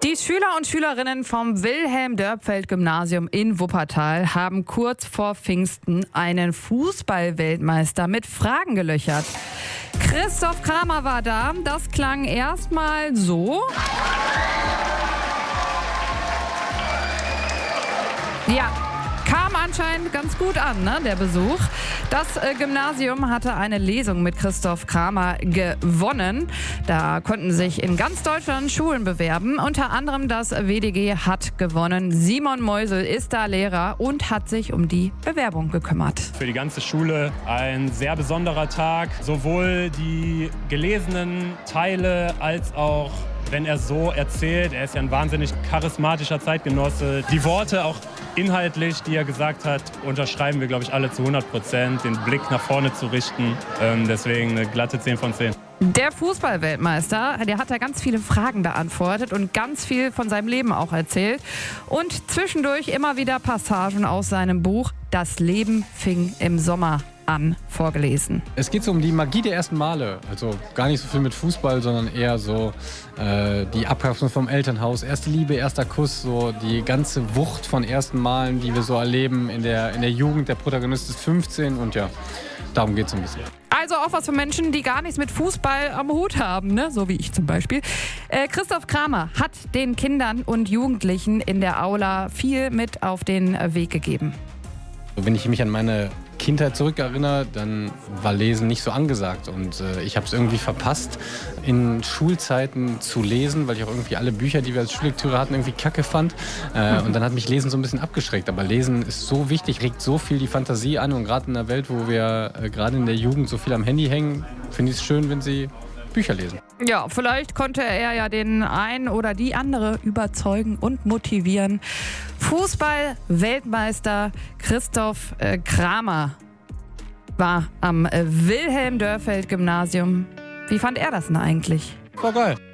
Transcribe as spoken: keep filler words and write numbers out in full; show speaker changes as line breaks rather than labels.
Die Schüler und Schülerinnen vom Wilhelm-Dörpfeld-Gymnasium in Wuppertal haben kurz vor Pfingsten einen Fußball-Weltmeister mit Fragen gelöchert. Christoph Kramer war da. Das klang erstmal so. Ja, kam anscheinend ganz gut an, ne, der Besuch. Das äh, Gymnasium hatte eine Lesung mit Christoph Kramer gewonnen. Da konnten sich in ganz Deutschland Schulen bewerben. Unter anderem das W D G hat gewonnen. Simon Meusel ist da Lehrer und hat sich um die Bewerbung gekümmert.
Für die ganze Schule ein sehr besonderer Tag. Sowohl die gelesenen Teile als auch, wenn er so erzählt. Er ist ja ein wahnsinnig charismatischer Zeitgenosse. Die Worte auch inhaltlich, die er gesagt hat, unterschreiben wir, glaube ich, alle zu hundert Prozent. Den Blick nach vorne zu richten. Ähm, deswegen eine glatte zehn von zehn.
Der Fußball-Weltmeister, der hat da ganz viele Fragen beantwortet und ganz viel von seinem Leben auch erzählt. Und zwischendurch immer wieder Passagen aus seinem Buch Das Leben fing im Sommer an vorgelesen.
Es geht so um die Magie der ersten Male. Also gar nicht so viel mit Fußball, sondern eher so äh, die Abkapselung vom Elternhaus, erste Liebe, erster Kuss, so die ganze Wucht von ersten Malen, die wir so erleben in der, in der Jugend. Der Protagonist ist fünfzehn und ja, darum geht es ein bisschen.
Also auch was für Menschen, die gar nichts mit Fußball am Hut haben, ne? So wie ich zum Beispiel. Äh, Christoph Kramer hat den Kindern und Jugendlichen in der Aula viel mit auf den Weg gegeben.
Wenn ich mich an meine Kindheit zurückerinnere, dann war Lesen nicht so angesagt und äh, ich habe es irgendwie verpasst, in Schulzeiten zu lesen, weil ich auch irgendwie alle Bücher, die wir als Schullektüre hatten, irgendwie kacke fand äh, und dann hat mich Lesen so ein bisschen abgeschreckt, aber Lesen ist so wichtig, regt so viel die Fantasie an und gerade in einer Welt, wo wir äh, gerade in der Jugend so viel am Handy hängen, finde ich es schön, wenn sie Bücher lesen.
Ja, vielleicht konnte er ja den einen oder die andere überzeugen und motivieren. Fußball-Weltmeister Christoph äh, Kramer war am äh, Wilhelm-Dörpfeld-Gymnasium. Wie fand er das denn eigentlich?
War geil.